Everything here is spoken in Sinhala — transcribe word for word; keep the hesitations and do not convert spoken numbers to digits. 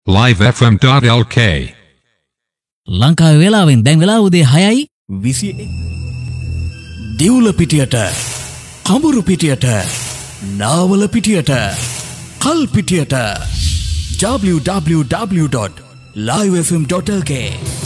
live f m dot l k ලංකාවේ වෙලාවෙන් දැන් වෙලාව උදේ හයයි විසිඑක දිවුල පිටියට කඹුරු පිටියට නාවල පිටියට කල් පිටියට w w w dot live f m dot l k